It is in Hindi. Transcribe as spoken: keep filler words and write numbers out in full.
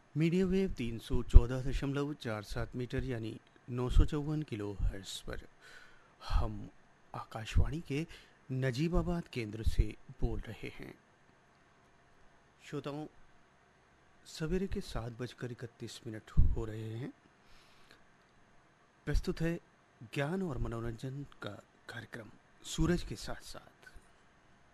मीडियम वेव तीन सौ चौदह दशमलव चार सात मीटर यानी नौ सौ चौवन किलो हर्ट्ज पर हम आकाशवाणी के नजीबाबाद केंद्र से बोल रहे हैं। श्रोताओं, सवेरे के सात बजकर इकतीस मिनट हो रहे हैं। प्रस्तुत है ज्ञान और मनोरंजन का कार्यक्रम सूरज के साथ साथ।